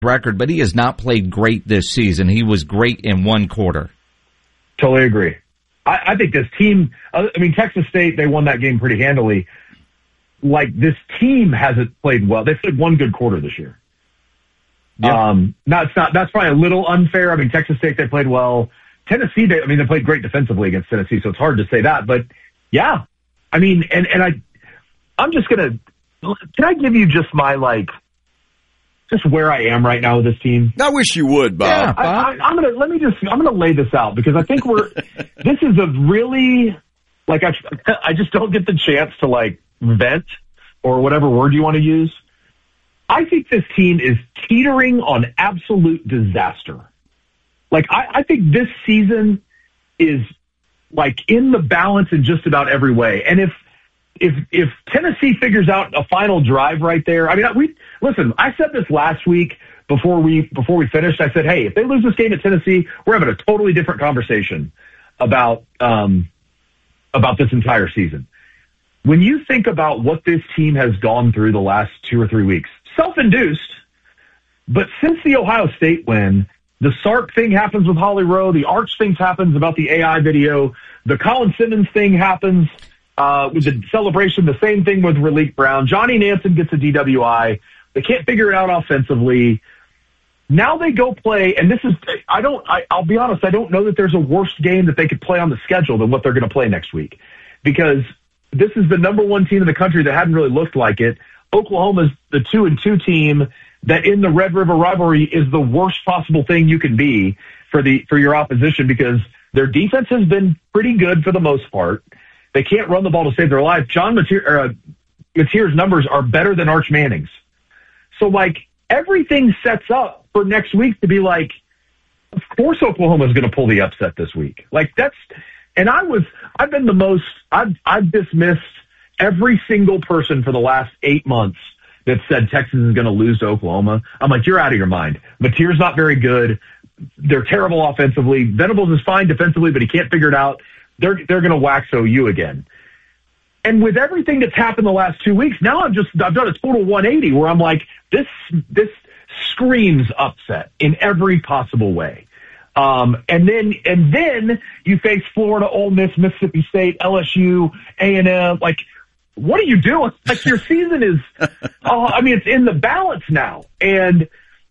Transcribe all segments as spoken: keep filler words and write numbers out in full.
record, but he has not played great this season. He was great in one quarter. Totally agree. I, I think this team, I mean, Texas State, they won that game pretty handily. Like, this team hasn't played well. They played one good quarter this year. Yeah. Um, not, it's not, that's probably a little unfair. I mean, Texas State, they played well. Tennessee, they, I mean, they played great defensively against Tennessee, so it's hard to say that. But, yeah, I mean, and, and I, I'm just going to, can I give you just my, like, just where I am right now with this team? I wish you would, Bob. Yeah, I, I, I'm going to, let me just, I'm going to lay this out because I think we're, this is a really, like, I, I just don't get the chance to, like, vent or whatever word you want to use. I think this team is teetering on absolute disaster. Like, I, I think this season is, like, in the balance in just about every way. And if, if, if Tennessee figures out a final drive right there, I mean, we, listen, I said this last week before we, before we finished. I said, hey, if they lose this game at Tennessee, we're having a totally different conversation about, um, about this entire season. When you think about what this team has gone through the last two or three weeks, self-induced, but since the Ohio State win, the Sark thing happens with Holly Rowe, the Arch thing happens about the A I video, the Colin Simmons thing happens uh, with the celebration, the same thing with Raleek Brown. Johnny Nansen gets a D W I. They can't figure it out offensively. Now they go play, and this is, I don't, I, I'll be honest, I don't know that there's a worse game that they could play on the schedule than what they're going to play next week, because this is the number one team in the country that hadn't really looked like it. Oklahoma's the two and two team that in the Red River rivalry is the worst possible thing you can be for the, for your opposition, because their defense has been pretty good for the most part. They can't run the ball to save their life. John Mateer, uh, Mateer's numbers are better than Arch Manning's. So, like, everything sets up for next week to be like, of course Oklahoma is going to pull the upset this week. Like, that's, and I was, I've been the most, I've, I've dismissed every single person for the last eight months that said Texas is going to lose to Oklahoma. I'm like, you're out of your mind. Mateer's not very good. They're terrible offensively. Venables is fine defensively, but he can't figure it out. They're, they're going to wax O U again. And with everything that's happened the last two weeks, now I've just, I've done a total one eighty where I'm like, this, this screams upset in every possible way. Um, and then, and then you face Florida, Ole Miss, Mississippi State, L S U, A and M. Like, what are you doing? Like, your season is, oh, I mean, it's in the balance now. And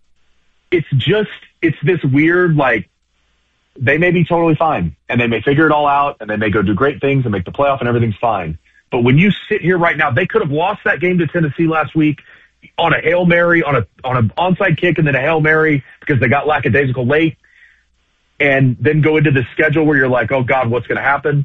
it's just, it's this weird, like, they may be totally fine and they may figure it all out and they may go do great things and make the playoff and everything's fine. But when you sit here right now, they could have lost that game to Tennessee last week on a Hail Mary, on a, on an onside kick and then a Hail Mary because they got lackadaisical late, and then go into the schedule where you're like, oh God, what's going to happen?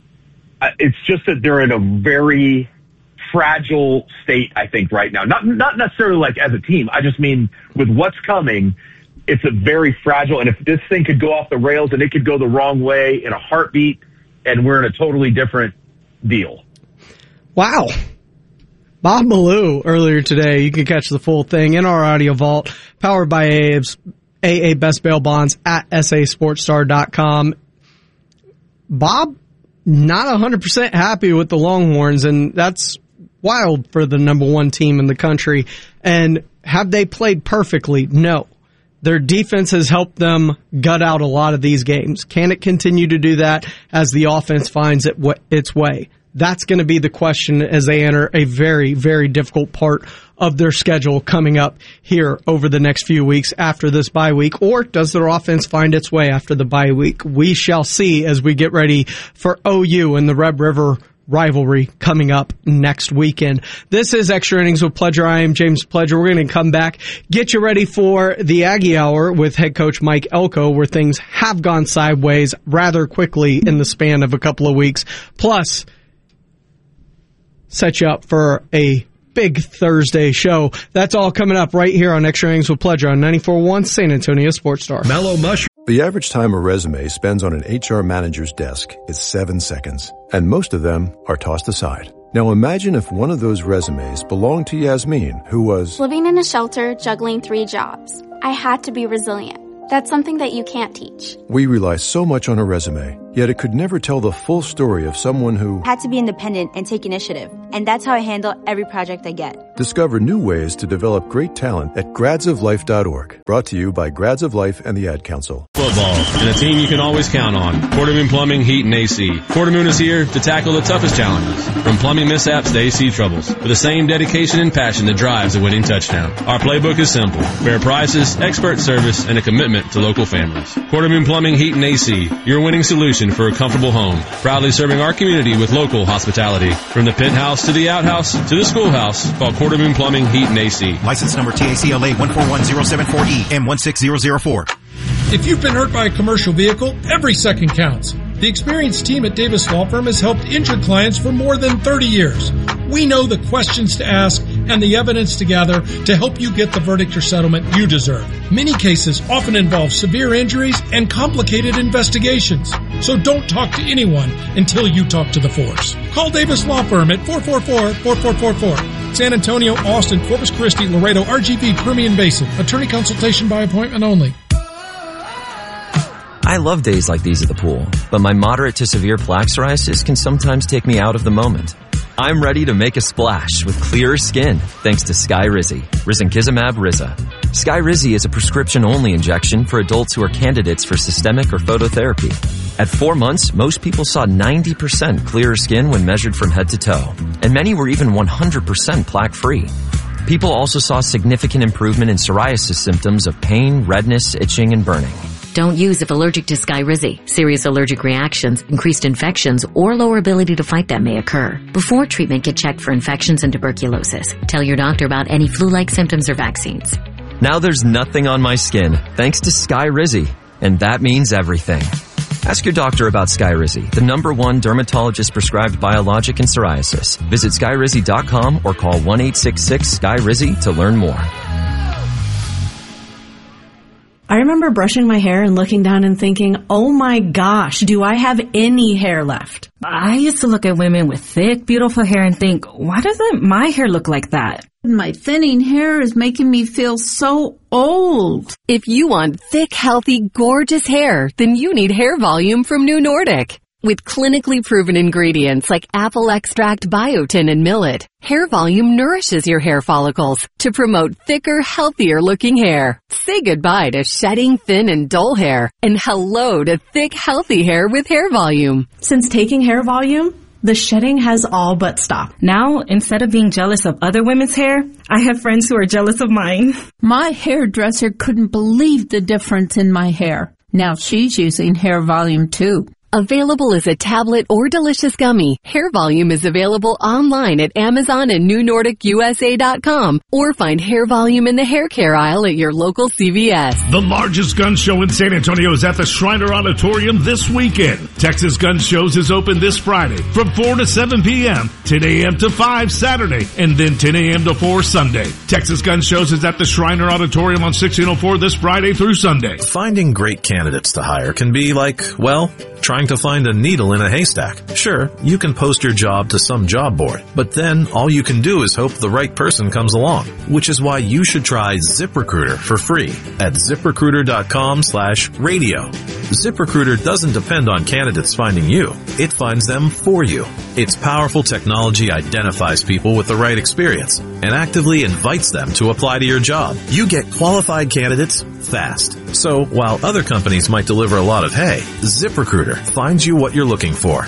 It's just that they're in a very fragile state, I think, right now. Not not necessarily like as a team. I just mean with what's coming, it's a very fragile. And if this thing could go off the rails and it could go the wrong way in a heartbeat, and we're in a totally different deal. Wow. Bob Malou earlier today. You can catch the full thing in our audio vault, powered by A A's, A A Best Bail Bonds at S A Sports Star dot com. Bob, not one hundred percent happy with the Longhorns, and that's wild for the number one team in the country. And have they played perfectly? No. Their defense has helped them gut out a lot of these games. Can it continue to do that as the offense finds it its way? That's going to be the question as they enter a very, very difficult part of their schedule coming up here over the next few weeks after this bye week. Or does their offense find its way after the bye week? We shall see as we get ready for O U and the Red River rivalry coming up next weekend. This is Extra Innings with Pledger. I am James Pledger. We're going to come back, get you ready for the Aggie Hour with head coach Mike Elko, where things have gone sideways rather quickly in the span of a couple of weeks. Plus, set you up for a big Thursday show. That's all coming up right here on Extra Innings with Pledger on ninety-four point one San Antonio Sports Star. Mellow Mushroom. The average time a resume spends on an H R manager's desk is seven seconds, and most of them are tossed aside. Now imagine if one of those resumes belonged to Yasmin, who was living in a shelter, juggling three jobs. I had to be resilient. That's something that you can't teach. We rely so much on a resume. Yet it could never tell the full story of someone who had to be independent and take initiative. And that's how I handle every project I get. Discover new ways to develop great talent at grads of life dot org. Brought to you by Grads of Life and the Ad Council. Football, and a team you can always count on. Quartermoon Plumbing, Heat, and A C. Quartermoon is here to tackle the toughest challenges, from plumbing mishaps to A C troubles, with the same dedication and passion that drives a winning touchdown. Our playbook is simple. Fair prices, expert service, and a commitment to local families. Quartermoon Plumbing, Heat, and A C, your winning solution for a comfortable home. Proudly serving our community with local hospitality. From the penthouse to the outhouse to the schoolhouse, call Quartermoon Plumbing, Heat, and A C. License number T A C L A one four one zero seven four E M one six zero zero four. If you've been hurt by a commercial vehicle, every second counts. The experienced team at Davis Law Firm has helped injured clients for more than thirty years. We know the questions to ask and the evidence to gather to help you get the verdict or settlement you deserve. Many cases often involve severe injuries and complicated investigations. So don't talk to anyone until you talk to the force. Call Davis Law Firm at four four four, four four four four. San Antonio, Austin, Corpus Christi, Laredo, R G V, Permian Basin. Attorney consultation by appointment only. I love days like these at the pool, but my moderate to severe plaque psoriasis can sometimes take me out of the moment. I'm ready to make a splash with clearer skin thanks to Skyrizi, risankizumab Riza. Skyrizi is a prescription-only injection for adults who are candidates for systemic or phototherapy. At four months, most people saw ninety percent clearer skin when measured from head to toe, and many were even one hundred percent plaque-free. People also saw significant improvement in psoriasis symptoms of pain, redness, itching, and burning. Don't use if allergic to Skyrizi. Serious allergic reactions, increased infections, or lower ability to fight them may occur. Before treatment, get checked for infections and tuberculosis. Tell your doctor about any flu-like symptoms or vaccines. Now there's nothing on my skin thanks to Skyrizi, and that means everything. Ask your doctor about Skyrizi, the number one dermatologist-prescribed biologic in psoriasis. Visit skyrizi dot com or call one eight six six Sky Rizi to learn more. I remember brushing my hair and looking down and thinking, oh my gosh, do I have any hair left? I used to look at women with thick, beautiful hair and think, why doesn't my hair look like that? My thinning hair is making me feel so old. If you want thick, healthy, gorgeous hair, then you need Hair Volume from New Nordic. With clinically proven ingredients like apple extract, biotin, and millet, Hair Volume nourishes your hair follicles to promote thicker, healthier-looking hair. Say goodbye to shedding, thin, and dull hair, and hello to thick, healthy hair with Hair Volume. Since taking Hair Volume, the shedding has all but stopped. Now, instead of being jealous of other women's hair, I have friends who are jealous of mine. My hairdresser couldn't believe the difference in my hair. Now she's using Hair Volume too. Available as a tablet or delicious gummy, Hair Volume is available online at Amazon and New Nordic U S A dot com, or find Hair Volume in the hair care aisle at your local C V S. The largest gun show in San Antonio is at the Shriner Auditorium this weekend. Texas Gun Shows is open this Friday from four to seven p.m., ten a.m. to five Saturday, and then ten a.m. to four Sunday. Texas Gun Shows is at the Shriner Auditorium on sixteen oh four this Friday through Sunday. Finding great candidates to hire can be like, well, trying to find a needle in a haystack. Sure, you can post your job to some job board, but then all you can do is hope the right person comes along, which is why you should try ZipRecruiter for free at ZipRecruiter dot com slash radio. ZipRecruiter doesn't depend on candidates finding you. It finds them for you. Its powerful technology identifies people with the right experience and actively invites them to apply to your job. You get qualified candidates fast. So while other companies might deliver a lot of hay, ZipRecruiter finds you what you're looking for.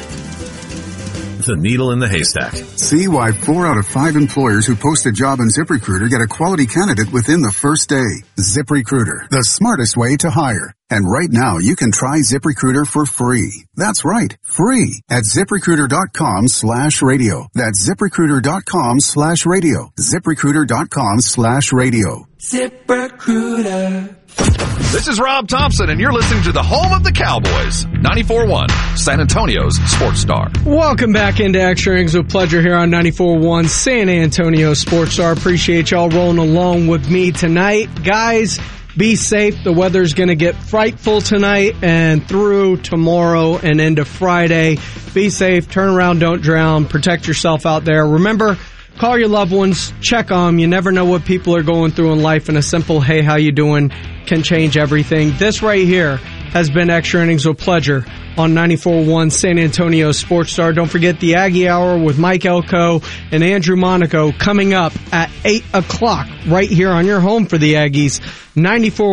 The needle in the haystack. See why four out of five employers who post a job in ZipRecruiter get a quality candidate within the first day. ZipRecruiter, the smartest way to hire. And right now, you can try ZipRecruiter for free. That's right, free at ZipRecruiter dot com slash radio. That's ZipRecruiter dot com slash radio. ZipRecruiter dot com slash radio. ZipRecruiter. This is Rob Thompson, and you're listening to the home of the Cowboys, ninety-four point one, San Antonio's Sports Star. Welcome back into Extra Innings with Pleasure here on ninety-four point one, San Antonio Sports Star. Appreciate y'all rolling along with me tonight. Guys, be safe. The weather's going to get frightful tonight and through tomorrow and into Friday. Be safe. Turn around. Don't drown. Protect yourself out there. Remember, call your loved ones. Check on them. You never know what people are going through in life, and a simple, hey, how you doing, can change everything. This right here, has been Extra Innings with Pleasure on ninety-four point one San Antonio Sports Star. Don't forget the Aggie Hour with Mike Elko and Andrew Monaco coming up at eight o'clock right here on your home for the Aggies. ninety-four